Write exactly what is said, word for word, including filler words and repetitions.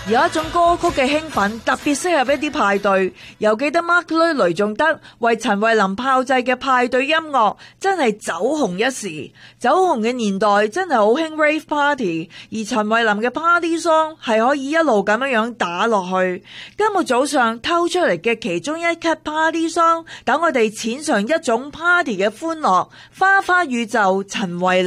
有一種歌曲嘅興奮特別適合一啲派對，又記得 Mark 雷雷仲德為陳慧琳炮製嘅派對音樂真係走紅一時。走紅嘅年代真係好興 rave party， 而陳慧琳嘅 party song 係可以一路咁樣樣打落去。今日早上偷出嚟嘅其中一 cut party song，等我哋淺嘗一種 party 嘅歡樂。花花宇宙陳慧琳。